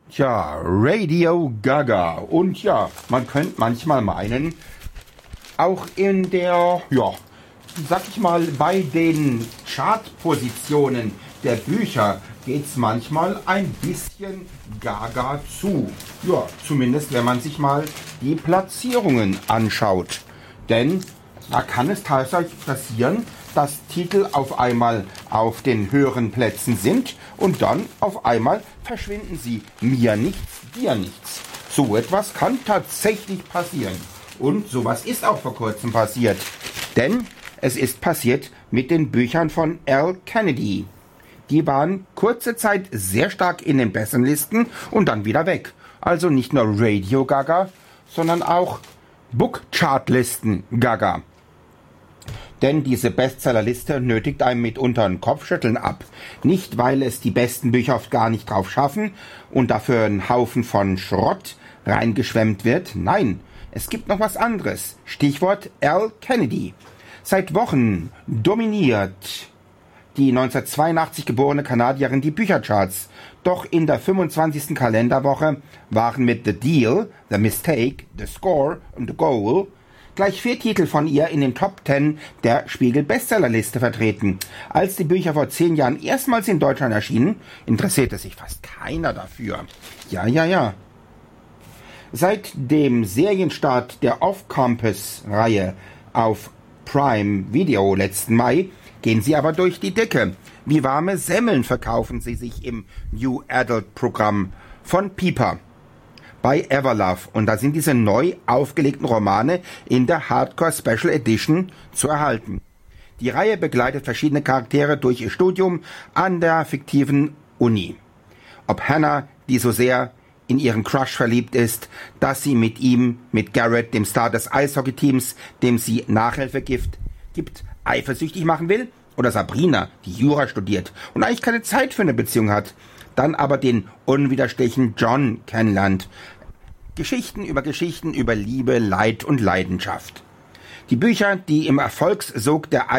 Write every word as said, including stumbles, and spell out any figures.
Tja, Radio Gaga. Und ja, man könnte manchmal meinen, auch in der, ja, sag ich mal, bei den Chartpositionen der Bücher geht's manchmal ein bisschen gaga zu. Ja, zumindest wenn man sich mal die Platzierungen anschaut. Denn da kann es tatsächlich passieren, dass Titel auf einmal auf den höheren Plätzen sind und dann auf einmal verschwinden sie. Mir nichts, dir nichts. So etwas kann tatsächlich passieren. Und sowas ist auch vor kurzem passiert. Denn es ist passiert mit den Büchern von Al Kennedy. Die waren kurze Zeit sehr stark in den Bestsellerlisten und dann wieder weg. Also nicht nur Radio Gaga, sondern auch Book-Chart-Listen Gaga. Denn diese Bestsellerliste nötigt einem mitunter ein Kopfschütteln ab. Nicht, weil es die besten Bücher oft gar nicht drauf schaffen und dafür ein Haufen von Schrott reingeschwemmt wird. Nein, es gibt noch was anderes. Stichwort Al Kennedy. Seit Wochen dominiert die neunzehnhundertzweiundachtzig geborene Kanadierin die Büchercharts. Doch in der fünfundzwanzigsten Kalenderwoche waren mit The Deal, The Mistake, The Score und The Goal gleich vier Titel von ihr in den Top Ten der Spiegel-Bestsellerliste vertreten. Als die Bücher vor zehn Jahren erstmals in Deutschland erschienen, interessierte sich fast keiner dafür. Ja, ja, ja. Seit dem Serienstart der Off-Campus-Reihe auf Prime Video letzten Mai gehen sie aber durch die Decke. Wie warme Semmeln verkaufen sie sich im New Adult Programm von Piper bei Everlove. Und da sind diese neu aufgelegten Romane in der Hardcore Special Edition zu erhalten. Die Reihe begleitet verschiedene Charaktere durch ihr Studium an der fiktiven Uni. Ob Hannah, die so sehr in ihren Crush verliebt ist, dass sie mit ihm, mit Garrett, dem Star des Eishockey-Teams, dem sie Nachhilfe gibt, gibt, eifersüchtig machen will, oder Sabrina, die Jura studiert und eigentlich keine Zeit für eine Beziehung hat, dann aber den unwiderstehlichen John kennenlernt. Geschichten über Geschichten über Liebe, Leid und Leidenschaft. Die Bücher, die im Erfolgssog der